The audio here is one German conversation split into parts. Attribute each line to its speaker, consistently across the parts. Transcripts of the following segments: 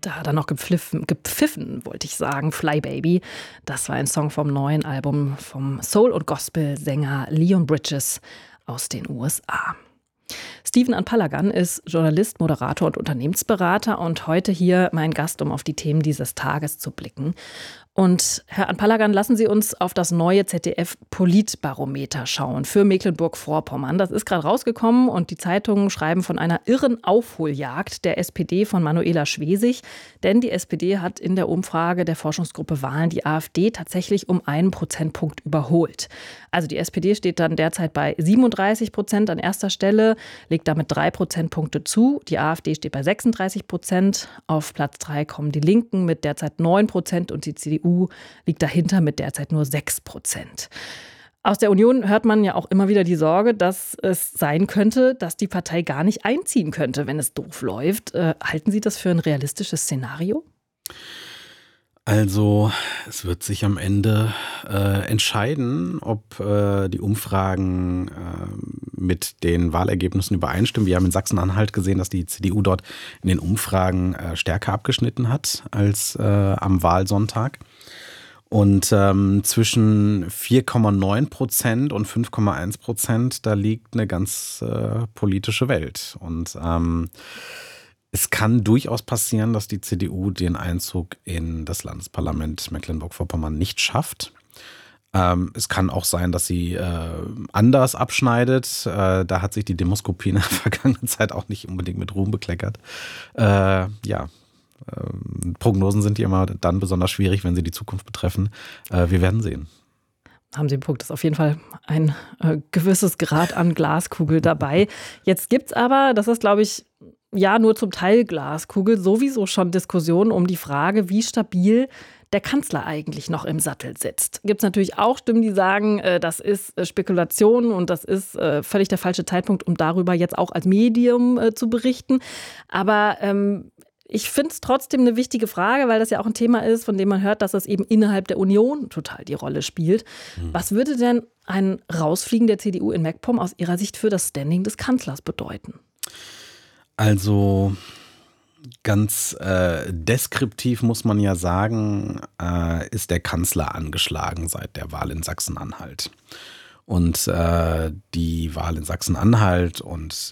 Speaker 1: Da hat er noch gepfiffen, wollte ich sagen, Fly Baby. Das war ein Song vom neuen Album vom Soul- und Gospel-Sänger Leon Bridges aus den USA. Stephen Anpalagan ist Journalist, Moderator und Unternehmensberater und heute hier mein Gast, um auf die Themen dieses Tages zu blicken. Und Herr Anpalagan, lassen Sie uns auf das neue ZDF-Politbarometer schauen für Mecklenburg-Vorpommern. Das ist gerade rausgekommen und die Zeitungen schreiben von einer irren Aufholjagd der SPD von Manuela Schwesig. Denn die SPD hat in der Umfrage der Forschungsgruppe Wahlen die AfD tatsächlich um 1 Prozentpunkt überholt. Also die SPD steht dann derzeit bei 37% an erster Stelle, legt damit 3 Prozentpunkte zu. Die AfD steht bei 36%. Auf Platz 3 kommen die Linken mit derzeit 9% und die CDU liegt dahinter mit derzeit nur 6%. Aus der Union hört man ja auch immer wieder die Sorge, dass es sein könnte, dass die Partei gar nicht einziehen könnte, wenn es doof läuft. Halten Sie das für ein realistisches Szenario?
Speaker 2: Also es wird sich am Ende entscheiden, ob die Umfragen mit den Wahlergebnissen übereinstimmen. Wir haben in Sachsen-Anhalt gesehen, dass die CDU dort in den Umfragen stärker abgeschnitten hat als am Wahlsonntag. Und zwischen 4,9% und 5,1%, da liegt eine ganz politische Welt. Und es kann durchaus passieren, dass die CDU den Einzug in das Landesparlament Mecklenburg-Vorpommern nicht schafft. Es kann auch sein, dass sie anders abschneidet. Da hat sich die Demoskopie in der vergangenen Zeit auch nicht unbedingt mit Ruhm bekleckert. Prognosen sind die immer dann besonders schwierig, wenn sie die Zukunft betreffen. Wir werden sehen.
Speaker 1: Haben Sie einen Punkt, ist auf jeden Fall ein gewisses Grad an Glaskugel dabei. Jetzt gibt es aber, das ist glaube ich, ja nur zum Teil Glaskugel, sowieso schon Diskussionen um die Frage, wie stabil der Kanzler eigentlich noch im Sattel sitzt. Gibt es natürlich auch Stimmen, die sagen, das ist Spekulation und das ist völlig der falsche Zeitpunkt, um darüber jetzt auch als Medium zu berichten. Aber ich finde es trotzdem eine wichtige Frage, weil das ja auch ein Thema ist, von dem man hört, dass es eben innerhalb der Union total die Rolle spielt. Was würde denn ein Rausfliegen der CDU in MacPom aus Ihrer Sicht für das Standing des Kanzlers bedeuten?
Speaker 2: Also ganz deskriptiv muss man ja sagen, ist der Kanzler angeschlagen seit der Wahl in Sachsen-Anhalt. Und die Wahl in Sachsen-Anhalt und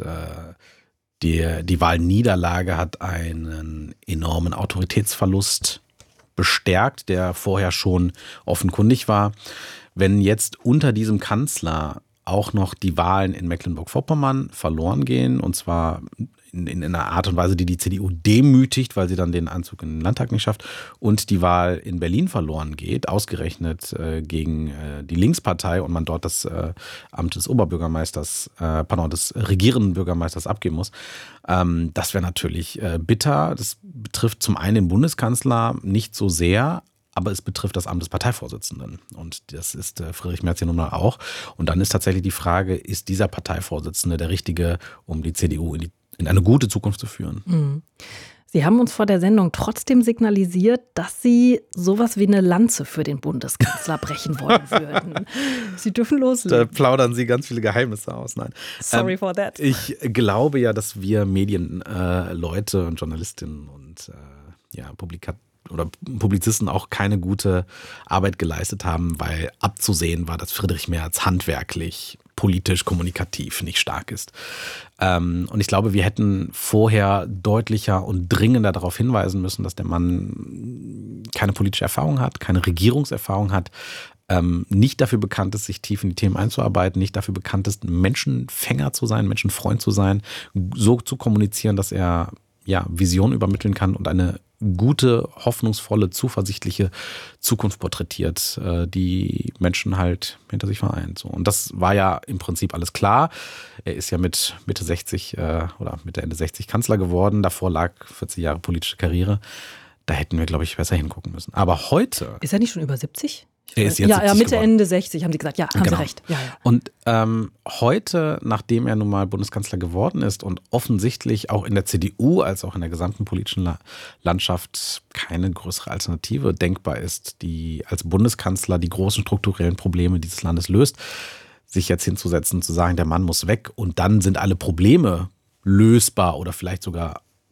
Speaker 2: die Wahlniederlage hat einen enormen Autoritätsverlust bestärkt, der vorher schon offenkundig war. Wenn jetzt unter diesem Kanzler auch noch die Wahlen in Mecklenburg-Vorpommern verloren gehen, und zwar in einer Art und Weise, die die CDU demütigt, weil sie dann den Einzug in den Landtag nicht schafft, und die Wahl in Berlin verloren geht, ausgerechnet gegen die Linkspartei, und man dort das Amt des des regierenden Bürgermeisters abgeben muss. Das wäre natürlich bitter. Das betrifft zum einen den Bundeskanzler nicht so sehr, aber es betrifft das Amt des Parteivorsitzenden. Und das ist Friedrich Merz ja nun mal auch. Und dann ist tatsächlich die Frage, ist dieser Parteivorsitzende der Richtige, um die CDU in eine gute Zukunft zu führen?
Speaker 1: Mhm. Sie haben uns vor der Sendung trotzdem signalisiert, dass Sie sowas wie eine Lanze für den Bundeskanzler brechen wollen würden. Sie dürfen loslegen.
Speaker 2: Da plaudern Sie ganz viele Geheimnisse aus. Nein.
Speaker 1: Sorry for that.
Speaker 2: Ich glaube ja, dass wir Medienleute und Journalistinnen und Publizisten auch keine gute Arbeit geleistet haben, weil abzusehen war, dass Friedrich Merz handwerklich, politisch, kommunikativ nicht stark ist. Und ich glaube, wir hätten vorher deutlicher und dringender darauf hinweisen müssen, dass der Mann keine politische Erfahrung hat, keine Regierungserfahrung hat, nicht dafür bekannt ist, sich tief in die Themen einzuarbeiten, nicht dafür bekannt ist, Menschenfänger zu sein, Menschenfreund zu sein, so zu kommunizieren, dass er Vision übermitteln kann und eine gute, hoffnungsvolle, zuversichtliche Zukunft porträtiert, die Menschen halt hinter sich vereint. So. Und das war ja im Prinzip alles klar. Er ist ja mit Mitte 60 oder Mitte Ende 60 Kanzler geworden. Davor lag 40 Jahre politische Karriere. Da hätten wir, glaube ich, besser hingucken müssen. Aber heute...
Speaker 1: Ist er nicht schon über 70?
Speaker 2: Er ist jetzt 70
Speaker 1: Mitte,
Speaker 2: geworden.
Speaker 1: Ende 60, haben Sie gesagt. Ja, haben Sie recht. Ja.
Speaker 2: Und heute, nachdem er nun mal Bundeskanzler geworden ist und offensichtlich auch in der CDU als auch in der gesamten politischen Landschaft keine größere Alternative denkbar ist, die als Bundeskanzler die großen strukturellen Probleme dieses Landes löst, sich jetzt hinzusetzen, zu sagen, der Mann muss weg und dann sind alle Probleme lösbar oder vielleicht sogar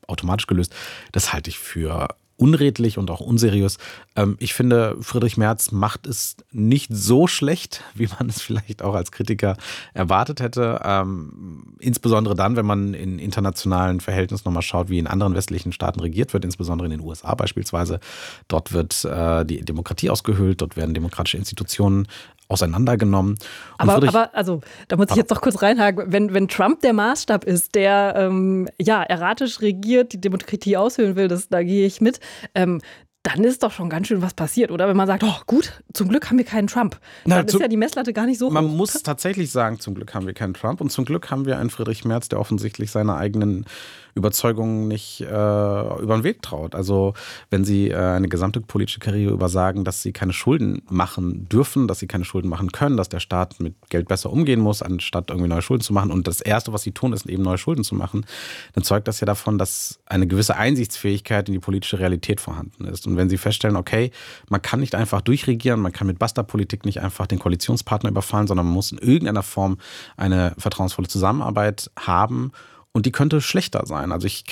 Speaker 2: automatisch gelöst. Das halte ich für unredlich und auch unseriös. Ich finde, Friedrich Merz macht es nicht so schlecht, wie man es vielleicht auch als Kritiker erwartet hätte. Insbesondere dann, wenn man in internationalen Verhältnissen nochmal schaut, wie in anderen westlichen Staaten regiert wird, insbesondere in den USA beispielsweise. Dort wird die Demokratie ausgehöhlt, dort werden demokratische Institutionen auseinandergenommen.
Speaker 1: Aber also, da muss ich jetzt doch kurz reinhaken, wenn Trump der Maßstab ist, der erratisch regiert, die Demokratie aushöhlen will, da gehe ich mit, dann ist doch schon ganz schön was passiert, oder? Wenn man sagt, oh gut, zum Glück haben wir keinen Trump. Dann ist ja die Messlatte gar nicht so hoch.
Speaker 2: Man muss tatsächlich sagen, zum Glück haben wir keinen Trump und zum Glück haben wir einen Friedrich Merz, der offensichtlich seine eigenen Überzeugungen nicht über den Weg traut. Also wenn Sie eine gesamte politische Karriere über sagen, dass Sie keine Schulden machen dürfen, dass Sie keine Schulden machen können, dass der Staat mit Geld besser umgehen muss, anstatt irgendwie neue Schulden zu machen und das Erste, was Sie tun, ist eben neue Schulden zu machen, dann zeugt das ja davon, dass eine gewisse Einsichtsfähigkeit in die politische Realität vorhanden ist. Und wenn Sie feststellen, okay, man kann nicht einfach durchregieren, man kann mit Basta-Politik nicht einfach den Koalitionspartner überfallen, sondern man muss in irgendeiner Form eine vertrauensvolle Zusammenarbeit haben. Und die könnte schlechter sein. Also Sie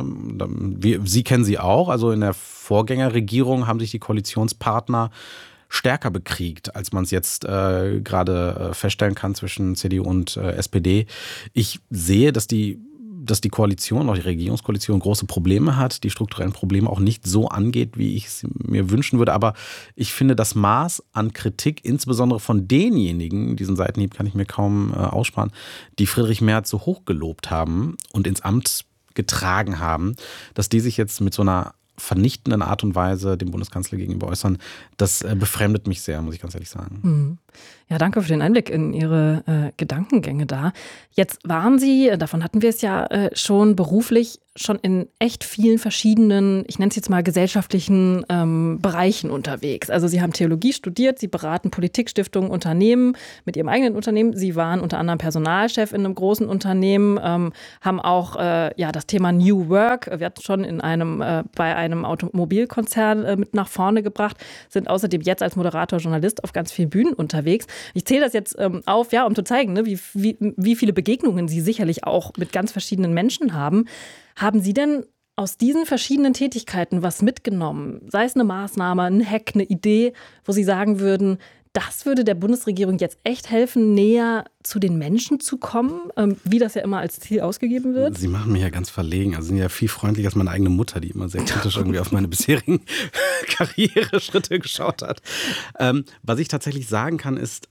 Speaker 2: kennen sie auch. Also in der Vorgängerregierung haben sich die Koalitionspartner stärker bekriegt, als man es jetzt gerade feststellen kann zwischen CDU und SPD. Ich sehe, dass die Koalition, auch die Regierungskoalition, große Probleme hat, die strukturellen Probleme auch nicht so angeht, wie ich es mir wünschen würde. Aber ich finde, das Maß an Kritik, insbesondere von denjenigen, diesen Seitenhieb kann ich mir kaum aussparen, die Friedrich Merz so hoch gelobt haben und ins Amt getragen haben, dass die sich jetzt mit so einer vernichtenden Art und Weise dem Bundeskanzler gegenüber äußern, das befremdet mich sehr, muss ich ganz ehrlich sagen.
Speaker 1: Ja, danke für den Einblick in Ihre Gedankengänge da. Jetzt waren Sie, davon hatten wir es ja schon beruflich, schon in echt vielen verschiedenen, ich nenne es jetzt mal gesellschaftlichen Bereichen unterwegs. Also Sie haben Theologie studiert, Sie beraten Politikstiftungen, Unternehmen mit Ihrem eigenen Unternehmen. Sie waren unter anderem Personalchef in einem großen Unternehmen, haben auch das Thema New Work, wir hatten schon bei einem Automobilkonzern mit nach vorne gebracht, sind außerdem jetzt als Moderator, Journalist auf ganz vielen Bühnen unterwegs. Ich zähle das jetzt auf, um zu zeigen, ne, wie viele Begegnungen Sie sicherlich auch mit ganz verschiedenen Menschen haben. Haben Sie denn aus diesen verschiedenen Tätigkeiten was mitgenommen? Sei es eine Maßnahme, ein Hack, eine Idee, wo Sie sagen würden, das würde der Bundesregierung jetzt echt helfen, näher zu den Menschen zu kommen, wie das ja immer als Ziel ausgegeben wird?
Speaker 2: Sie machen mich ja ganz verlegen. Also Sie sind ja viel freundlicher als meine eigene Mutter, die immer sehr kritisch irgendwie auf meine bisherigen Karriereschritte geschaut hat. Was ich tatsächlich sagen kann, ist,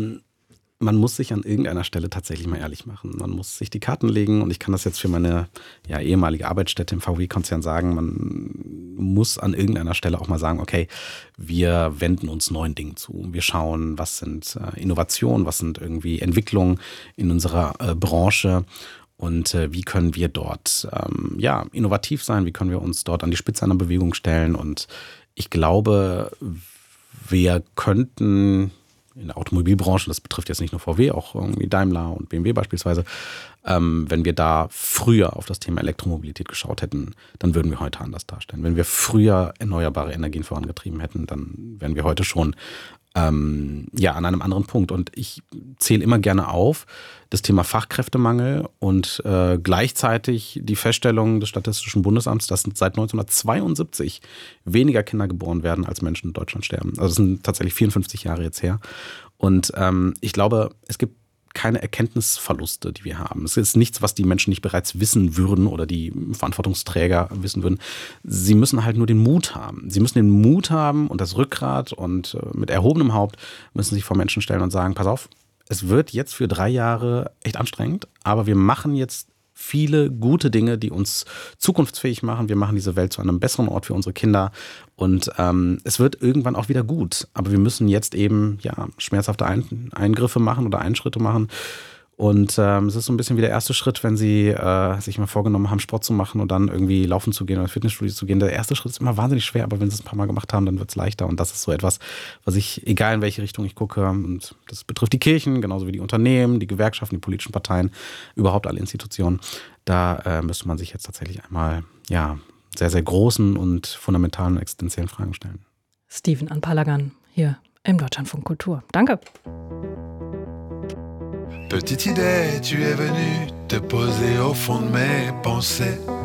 Speaker 2: man muss sich an irgendeiner Stelle tatsächlich mal ehrlich machen. Man muss sich die Karten legen und ich kann das jetzt für meine ehemalige Arbeitsstätte im VW-Konzern sagen, man muss an irgendeiner Stelle auch mal sagen, okay, wir wenden uns neuen Dingen zu. Wir schauen, was sind Innovationen, was sind irgendwie Entwicklungen in unserer Branche und wie können wir dort innovativ sein, wie können wir uns dort an die Spitze einer Bewegung stellen und ich glaube, wir könnten in der Automobilbranche, das betrifft jetzt nicht nur VW, auch irgendwie Daimler und BMW beispielsweise, wenn wir da früher auf das Thema Elektromobilität geschaut hätten, dann würden wir heute anders darstellen. Wenn wir früher erneuerbare Energien vorangetrieben hätten, dann wären wir heute schon an einem anderen Punkt. Und ich zähle immer gerne auf das Thema Fachkräftemangel und gleichzeitig die Feststellung des Statistischen Bundesamts, dass seit 1972 weniger Kinder geboren werden, als Menschen in Deutschland sterben. Also das sind tatsächlich 54 Jahre jetzt her. Und ich glaube, es gibt keine Erkenntnisverluste, die wir haben. Es ist nichts, was die Menschen nicht bereits wissen würden oder die Verantwortungsträger wissen würden. Sie müssen halt nur den Mut haben. Sie müssen den Mut haben und das Rückgrat und mit erhobenem Haupt müssen sich vor Menschen stellen und sagen, pass auf, es wird jetzt für 3 Jahre echt anstrengend, aber wir machen jetzt viele gute Dinge, die uns zukunftsfähig machen. Wir machen diese Welt zu einem besseren Ort für unsere Kinder und es wird irgendwann auch wieder gut. Aber wir müssen jetzt eben schmerzhafte Eingriffe machen oder Einschritte machen. Und es ist so ein bisschen wie der erste Schritt, wenn Sie sich mal vorgenommen haben, Sport zu machen und dann irgendwie laufen zu gehen oder Fitnessstudio zu gehen. Der erste Schritt ist immer wahnsinnig schwer, aber wenn Sie es ein paar Mal gemacht haben, dann wird es leichter. Und das ist so etwas, was ich, egal in welche Richtung ich gucke, und das betrifft die Kirchen, genauso wie die Unternehmen, die Gewerkschaften, die politischen Parteien, überhaupt alle Institutionen, da müsste man sich jetzt tatsächlich einmal sehr, sehr großen und fundamentalen und existenziellen Fragen stellen.
Speaker 1: Steven Anpalagan hier im Deutschlandfunk Kultur. Danke.
Speaker 3: Petite idée, tu es venue te poser au fond de mes pensées.